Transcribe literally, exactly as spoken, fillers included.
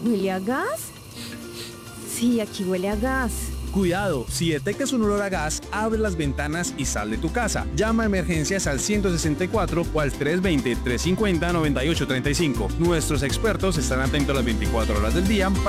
¿Huele a gas? Sí, aquí huele a gas. Cuidado, si detectas un olor a gas, abre las ventanas y sal de tu casa. Llama a emergencias al ciento sesenta y cuatro o al tres dos cero, tres cinco cero, nueve ocho tres cinco. Nuestros expertos están atentos las veinticuatro horas del día para